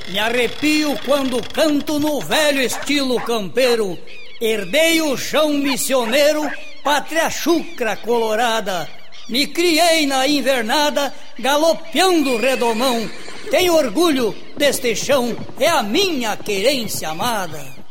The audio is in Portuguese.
Me arrepio quando canto no velho estilo campeiro. Herdei o chão missioneiro, pátria chucra colorada. Me criei na invernada, galopeando redomão. Tenho orgulho deste chão, é a minha querência amada.